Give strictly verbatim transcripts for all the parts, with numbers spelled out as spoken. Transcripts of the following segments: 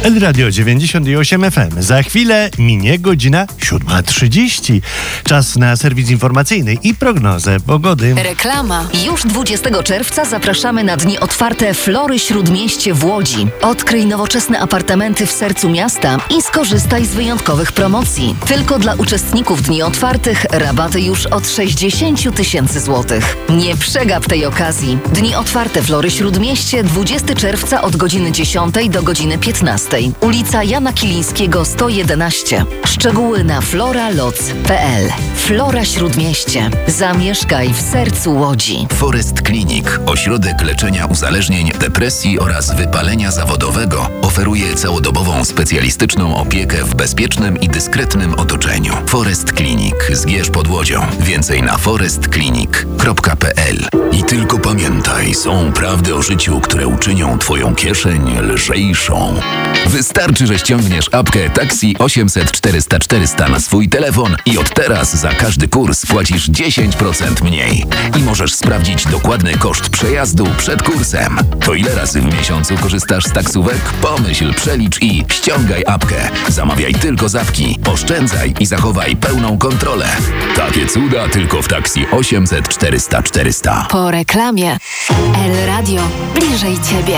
El Radio dziewięćdziesiąt osiem F M. Za chwilę minie godzina siódma trzydzieści. Czas na serwis informacyjny i prognozę pogody. Reklama. Już dwudziestego czerwca zapraszamy na dni otwarte Flory Śródmieście w Łodzi. Odkryj nowoczesne apartamenty w sercu miasta i skorzystaj z wyjątkowych promocji. Tylko dla uczestników dni otwartych rabaty już od sześćdziesiąt tysięcy złotych. Nie przegap tej okazji. Dni otwarte Flory Śródmieście dwudziestego czerwca od godziny dziesiątej do godziny piętnastej. Ulica Jana Kilińskiego sto jedenaście. Szczegóły na floraloc kropka p l. Flora Śródmieście. Zamieszkaj w sercu Łodzi. Forest Clinic, ośrodek leczenia uzależnień, depresji oraz wypalenia zawodowego, oferuje całodobową specjalistyczną opiekę w bezpiecznym i dyskretnym otoczeniu. Forest Clinic, Zgierz pod Łodzią. Więcej na forest clinic kropka p l. I tylko pamiętaj, są prawdy o życiu, które uczynią twoją kieszeń lżejszą. Wystarczy, że ściągniesz apkę Taxi osiemset czterysta czterysta na swój telefon i od teraz za każdy kurs płacisz dziesięć procent mniej. I możesz sprawdzić dokładny koszt przejazdu przed kursem. To ile razy w miesiącu korzystasz z taksówek? Pomyśl, przelicz i ściągaj apkę. Zamawiaj tylko z apki, oszczędzaj i zachowaj pełną kontrolę. Takie cuda tylko w Taxi osiemset czterysta czterysta. Po reklamie. El Radio. Bliżej Ciebie.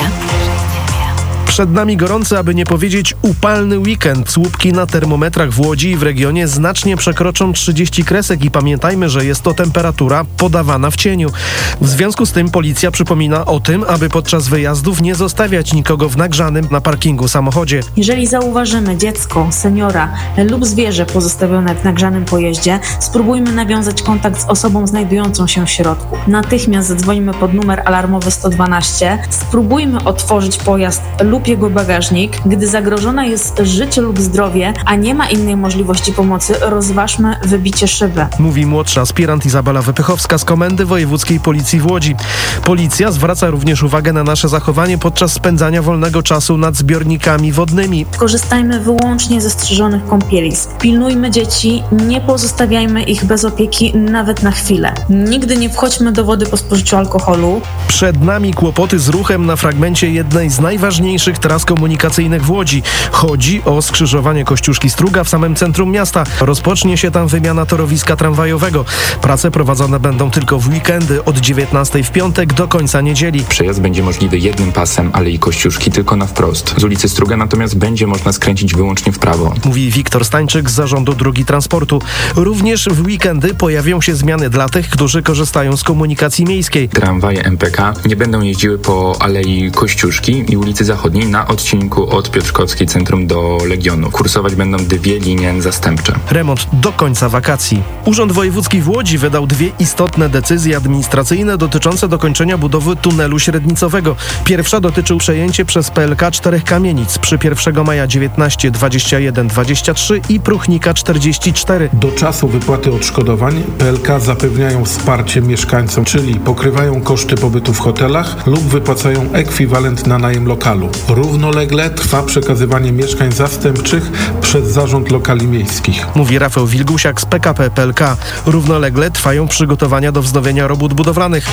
Przed nami gorący, aby nie powiedzieć upalny weekend. Słupki na termometrach w Łodzi i w regionie znacznie przekroczą trzydzieści kresek i pamiętajmy, że jest to temperatura podawana w cieniu. W związku z tym policja przypomina o tym, aby podczas wyjazdów nie zostawiać nikogo w nagrzanym na parkingu samochodzie. Jeżeli zauważymy dziecko, seniora lub zwierzę pozostawione w nagrzanym pojeździe, spróbujmy nawiązać kontakt z osobą znajdującą się w środku. Natychmiast zadzwonimy pod numer alarmowy sto dwanaście, spróbujmy otworzyć pojazd lub jego bagażnik. Gdy zagrożone jest życie lub zdrowie, a nie ma innej możliwości pomocy, rozważmy wybicie szyby. Mówi młodsza aspirant Izabela Wypychowska z Komendy Wojewódzkiej Policji w Łodzi. Policja zwraca również uwagę na nasze zachowanie podczas spędzania wolnego czasu nad zbiornikami wodnymi. Korzystajmy wyłącznie ze strzeżonych kąpielisk. Pilnujmy dzieci, nie pozostawiajmy ich bez opieki nawet na chwilę. Nigdy nie wchodźmy do wody po spożyciu alkoholu. Przed nami kłopoty z ruchem na fragmencie jednej z najważniejszych tras komunikacyjnych w Łodzi. Chodzi o skrzyżowanie Kościuszki-Struga w samym centrum miasta. Rozpocznie się tam wymiana torowiska tramwajowego. Prace prowadzone będą tylko w weekendy od dziewiętnastej w piątek do końca niedzieli. Przejazd będzie możliwy jednym pasem Alei Kościuszki tylko na wprost. Z ulicy Struga natomiast będzie można skręcić wyłącznie w prawo. Mówi Wiktor Stańczyk z Zarządu Dróg Transportu. Również w weekendy pojawią się zmiany dla tych, którzy korzystają z komunikacji miejskiej. Tramwaje M P K nie będą jeździły po Alei Kościuszki i ulicy Zachodniej na odcinku od Piotrkowskiej Centrum do Legionu. Kursować będą dwie linie zastępcze. Remont do końca wakacji. Urząd Wojewódzki w Łodzi wydał dwie istotne decyzje administracyjne dotyczące dokończenia budowy tunelu średnicowego. Pierwsza dotyczył przejęcia przez P L K czterech kamienic przy pierwszego maja dziewiętnaście, dwadzieścia jeden, dwadzieścia trzy i Pruchnika czterdzieści cztery. Do czasu wypłaty odszkodowań P L K zapewniają wsparcie mieszkańcom, czyli pokrywają koszty pobytu w hotelach lub wypłacają ekwiwalent na najem lokalu. Równolegle trwa przekazywanie mieszkań zastępczych przez Zarząd Lokali Miejskich. Mówi Rafał Wilgusiak z P K P P L K. Równolegle trwają przygotowania do wznowienia robót budowlanych.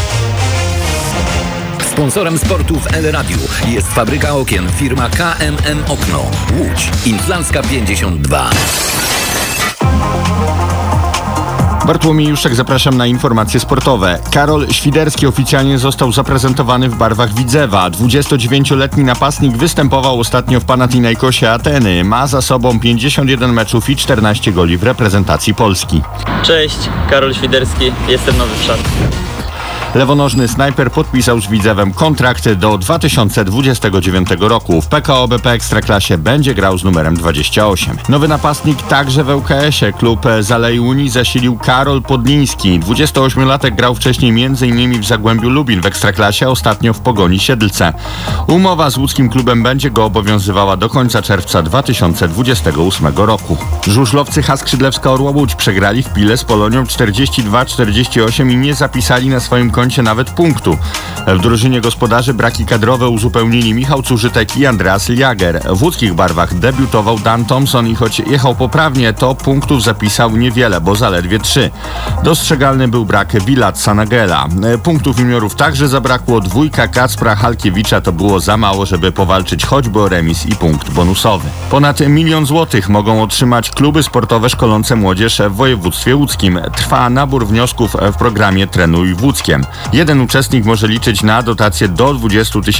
Sponsorem sportu w El Radiu jest fabryka okien firma K M M Okno. Łódź. Inflancka pięćdziesiąt dwa. Bartłomiej Juszczak, zapraszam na informacje sportowe. Karol Świderski oficjalnie został zaprezentowany w barwach Widzewa. dwudziestodziewięcioletni napastnik występował ostatnio w Panathinaikosie Ateny. Ma za sobą pięćdziesiąt jeden meczów i czternaście goli w reprezentacji Polski. Cześć, Karol Świderski, jestem nowy w szatni. Lewonożny snajper podpisał z Widzewem kontrakt do dwa tysiące dwudziestego dziewiątego roku. W P K O B P Ekstraklasie będzie grał z numerem dwadzieścia osiem. Nowy napastnik także w L K S-ie. Klub z Alei Unii zasilił Karol Podliński. dwudziestoośmiolatek grał wcześniej m in w Zagłębiu Lubin w Ekstraklasie, ostatnio w Pogoni Siedlce. Umowa z łódzkim klubem będzie go obowiązywała do końca czerwca dwa tysiące dwudziestego ósmego roku. Żużlowcy H Skrzydlewska Orła Łódź przegrali w Pile z Polonią czterdzieści dwa czterdzieści osiem i nie zapisali na swoim koncie nawet punktu. W drużynie gospodarzy braki kadrowe uzupełnili Michał Cużytek i Andreas Liager. W łódzkich barwach debiutował Dan Thompson i choć jechał poprawnie, to punktów zapisał niewiele, bo zaledwie trzy. Dostrzegalny był brak Wilat Sanagela. Punktów juniorów także zabrakło. Dwójka Kacpra Halkiewicza to było za mało, żeby powalczyć choćby o remis i punkt bonusowy. Ponad milion złotych mogą otrzymać kluby sportowe szkolące młodzież w województwie łódzkim. Trwa nabór wniosków w programie Trenuj Wódzkiem. Jeden uczestnik może liczyć na dotację do dwudziestu tysięcy